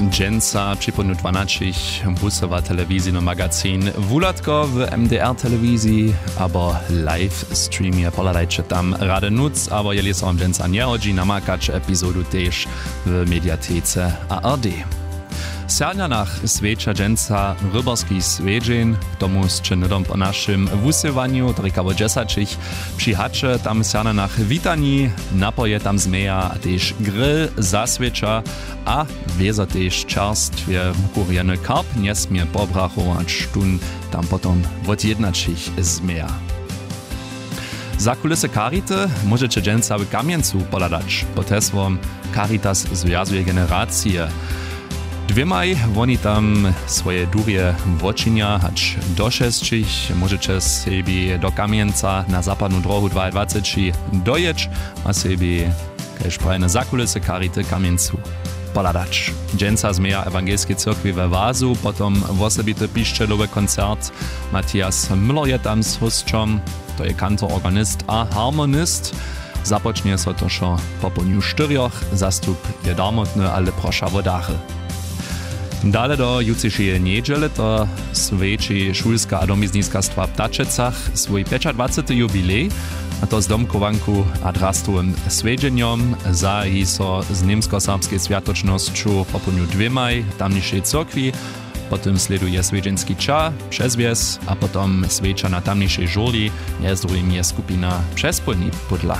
dżęca przypomnę 12 busowa telewizyjny magazyn Wulatko w MDR telewizji, aber live streamie poladajcie tam rade nuc, aber jeli są dżęca nie chodzi namakać epizodu też w mediatece ARD. Sernia nach Sveča dżęca rybarski svedźeń, k tomu zczynidom po naszym wusywaniu, drikawo dżesacich przyhacze tam sernia nach witani, napoje tam zmeja, a też grill zasvedča, a weza też czerstwie kurjeny karp nie smie pobrachować sztun tam potom odjednacich zmeja. Za kulisy Carity możecie dżęca w Kamieńcu poladać, pod hesłom Caritas związuje generacje. Dwiemaj oni tam swoje długie wočinia, hać do 6 możecie sobie do Kamieńca na zapadną drogu 22 dojeć, a sobie kajż prajne za kulisy Carity Kamieńcu poladać. Dżęca zmeja Ewangelskiej Cyrkwi we Wazu, potom osobity piszczelowy koncert. Matthias Müller je tam z hostčom, to je kantor, organist a harmonist. Zapocznie so to šo po południu 4, zastup je darmotny, ale prosza wodachy. Dale do jutrzejszej niedziele to Sveča Šulska a domizniskastwa w Ptačecach swój 25. jubilej, a to z domkowanku a drastowym svedźenjom zahi so z niemsko-serbskiej światocznością po południu 2 tamniejszej cyrkwi, potem sleduje svedźenski ča przez wies, a potom sveča na tamniejszej żurli, z drugim je skupina Přespolní pudla.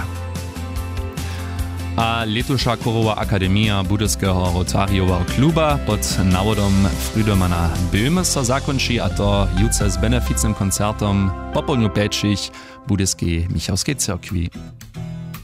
A letuša Korowa Akademia Budyskiego Rotariowego Kluba pod nawodom Friedomana Böhme so zakonči, a to jutře z beneficnym koncertom po południu 5 Budyskiej Michałskiej Cyrkwi.